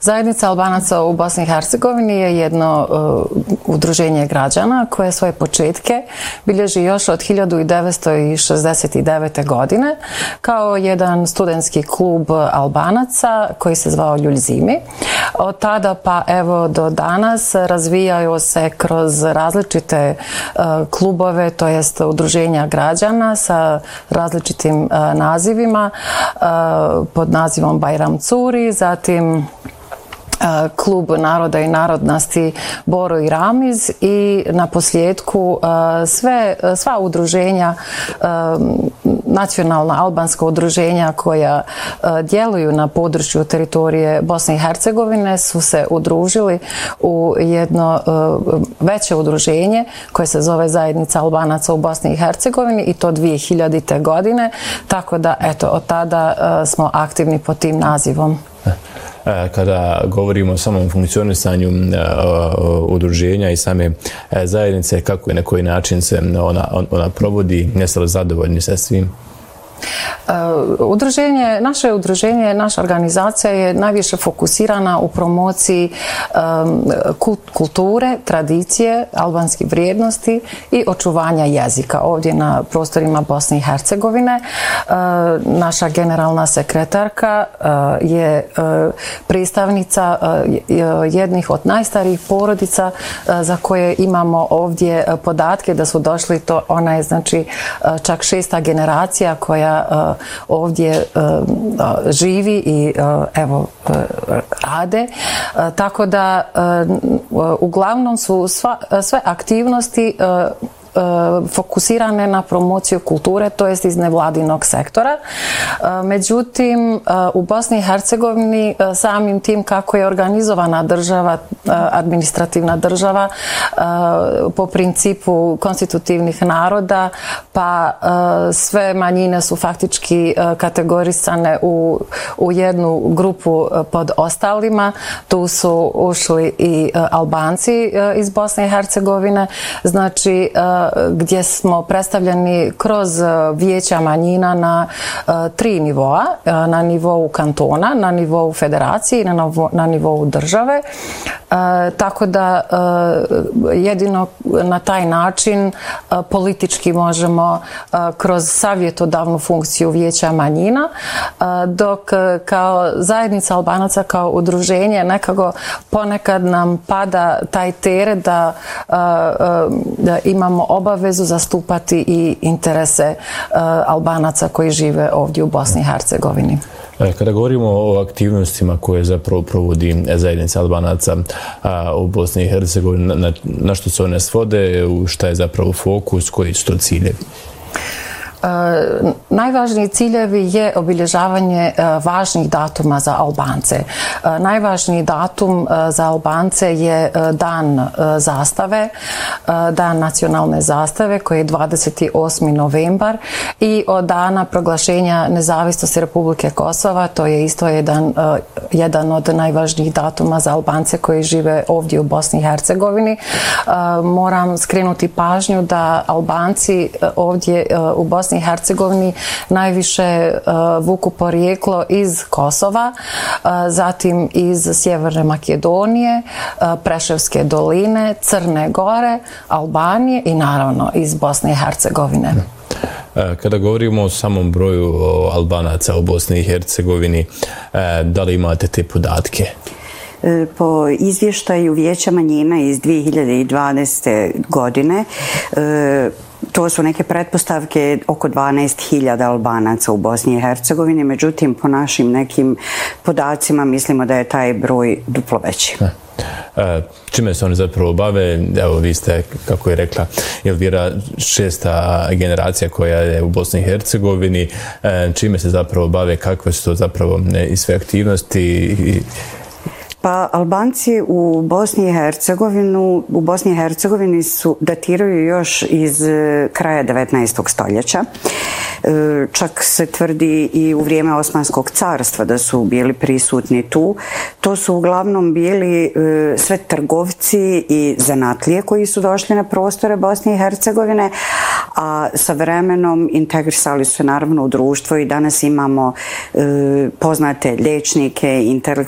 Zajednica Albanaca u Bosni i Hercegovini je jedno udruženje građana koje svoje početke bilježi još od 1969. godine kao jedan studentski klub Albanaca koji se zvao Ljuljzimi. Od tada pa evo do danas razvijaju se kroz različite klubove, to jest udruženja građana sa različitim nazivima, pod nazivom Bajram Curi, zatim Klub naroda i narodnosti Boro i Ramiz i na posljedku sva udruženja, nacionalna albanska udruženja koja djeluju na području teritorije Bosne i Hercegovine su se udružili u jedno veće udruženje koje se zove Zajednica Albanaca u Bosni i Hercegovini i to 2000. godine, tako da eto od tada smo aktivni pod tim nazivom. Kada govorimo o samom funkcionisanju udruženja i same zajednice, kako i na koji način se ona provodi, jeste li zadovoljni sa svim? Naše udruženje, naša organizacija je najviše fokusirana u promociji kulture, tradicije, albanskih vrijednosti i očuvanja jezika ovdje na prostorima Bosne i Hercegovine. Naša generalna sekretarka je predstavnica jednih od najstarijih porodica za koje imamo ovdje podatke da su došli, ona je znači čak 6. generacija koja ovdje živi i evo rade. Tako da uglavnom su sve aktivnosti fokusirane na promociju kulture, to jest iz nevladinog sektora. Međutim, u Bosni i Hercegovini samim tim kako je organizovana država, administrativna država po principu konstitutivnih naroda, pa sve manjine su faktički kategorisane u jednu grupu pod ostalima. Tu su ušli i Albanci iz Bosne i Hercegovine, znači gdje smo predstavljeni kroz vijeća manjina na 3 nivoa, na nivou kantona, na nivou federacije i na nivou države. Tako da jedino na taj način politički možemo kroz savjetodavnu funkciju vijeća manjina, dok kao zajednica Albanaca, kao udruženje, nekako ponekad nam pada taj teret da imamo obavezu zastupati i interese Albanaca koji žive ovdje u Bosni i Hercegovini. Kada govorimo o aktivnostima koje zapravo provodi zajednica Albanaca u Bosni i Hercegovini, na što se one svode, šta je zapravo fokus, koji su to ciljevi? Najvažniji ciljevi je obilježavanje važnih datuma za Albance. Najvažniji datum za Albance je dan zastave, dan nacionalne zastave koji je 28. novembar i od dana proglašenja nezavisnosti Republike Kosova, to je isto jedan od najvažnijih datuma za Albance koji žive ovdje u Bosni i Hercegovini. Moram skrenuti pažnju da Albanci ovdje u Bosni i Hercegovini najviše vuku porijeklo iz Kosova, zatim iz Sjeverne Makedonije, Preševske doline, Crne Gore, Albanije i naravno iz Bosne i Hercegovine. Kada govorimo o samom broju Albanaca u Bosni i Hercegovini, da li imate te podatke? Po izvještaju Vijeća manjina iz 2012. godine, to su neke pretpostavke oko 12.000 Albanaca u Bosni i Hercegovini, međutim po našim nekim podacima mislimo da je taj broj duplo veći. Čime se oni zapravo bave? Evo, vi ste, kako je rekla Elvira, 6. generacija koja je u Bosni i Hercegovini. Čime se zapravo bave? Kakve su to zapravo i sve aktivnosti? Pa Albanci u Bosni i Hercegovini datiraju još iz kraja 19. stoljeća. Čak se tvrdi i u vrijeme Osmanskog carstva da su bili prisutni tu. To su uglavnom bili sve trgovci i zanatlije koji su došli na prostore Bosne i Hercegovine, a sa vremenom integrisali su naravno u društvo i danas imamo poznate liječnike,